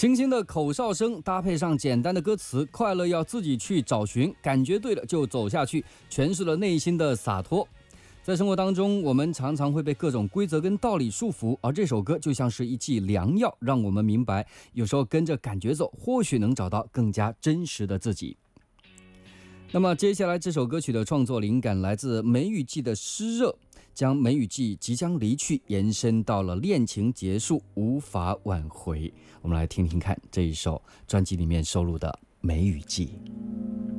清新的口哨声搭配上简单的歌词，快乐要自己去找寻，感觉对了就走下去，诠释了内心的洒脱。在生活当中，我们常常会被各种规则跟道理束缚，而这首歌就像是一剂良药，让我们明白，有时候跟着感觉走，或许能找到更加真实的自己。那么接下来这首歌曲的创作灵感来自梅雨季的湿热，将梅雨季即将离去延伸到了恋情结束无法挽回。我们来听听看这一首专辑里面收录的《梅雨季》。